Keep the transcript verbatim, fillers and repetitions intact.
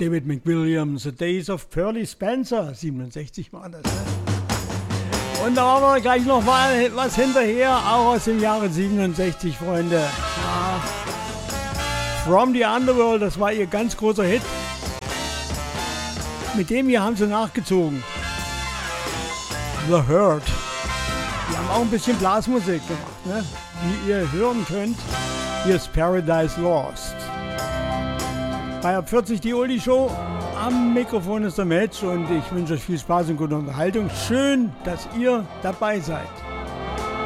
David McWilliams, The Days of Pearly Spencer, siebenundsechzig war das, ne? Und da haben wir gleich noch mal was hinterher, auch aus dem Jahre siebenundsechzig, Freunde. Ja. From the Underworld, das war ihr ganz großer Hit. Mit dem hier haben sie nachgezogen. The Hurt. Die haben auch ein bisschen Blasmusik gemacht, ne? Wie ihr hören könnt. Hier ist Paradise Lost. Bei Ab vierzig die Oldie Show. Am Mikrofon ist der Match und ich wünsche euch viel Spaß und gute Unterhaltung. Schön, dass ihr dabei seid.